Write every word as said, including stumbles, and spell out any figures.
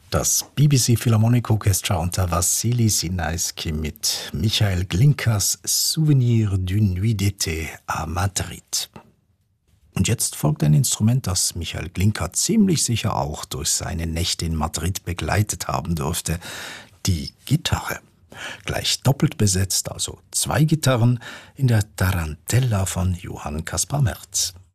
Das B B C Philharmonic Orchestra unter Wassily Sinaisky mit Michael Glinkas Souvenir d'une nuit d'été à Madrid. Und jetzt folgt ein Instrument, das Michael Glinka ziemlich sicher auch durch seine Nächte in Madrid begleitet haben dürfte: die Gitarre. Gleich doppelt besetzt, also zwei Gitarren in der Tarantella von Johann Caspar Merz.